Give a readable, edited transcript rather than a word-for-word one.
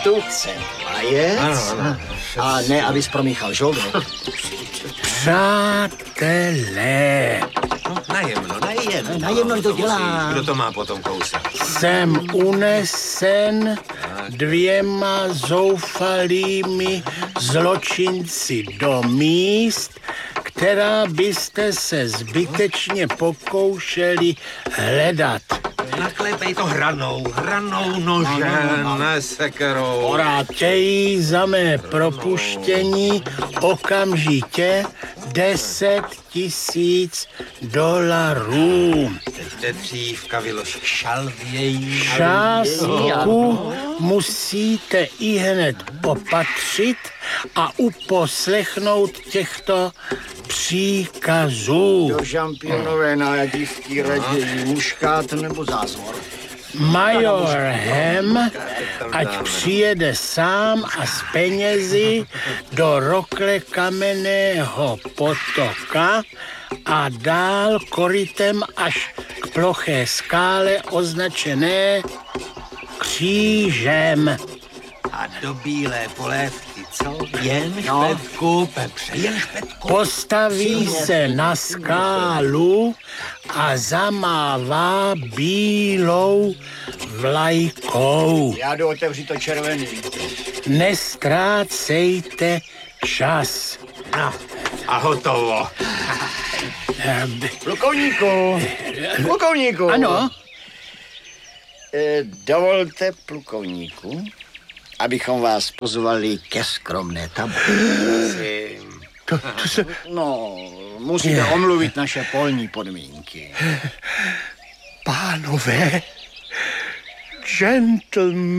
tu chce vajec. A ne, abys promíchal žoldek. Přátelé, Najemno to dělá. Kdo to má potom kousat? jsem unesen 2 zoufalými zločinci do míst, která byste se zbytečně pokoušeli hledat. Naklepej to hranou nožem, ne sekerou. Chtějí za mé propuštění okamžitě $10,000. Teď jde dřívka vyložit šalvějí. Částku musíte ihned opatřit a uposlechnout těchto příkazů. Do žampionové nájadívky raději muškát nebo zázvor. Major Hem, ať přijede sám a s penězi do rokle Kamenného potoka a dál korytem až k ploché skále označené křížem. A do bílé polévky, co? Jen špetku, Pepře, jen špetku. Postaví se na skálu a zamává bílou vlajkou. Já jdu otevřít to červený. Nestrácejte čas. No, a hotovo. Plukovníku. Ano, Dovolte, plukovníku, abychom vás pozvali ke skromné tabuli. to se... No, musíte omluvit naše polní podmínky. Pánové, gentlemen,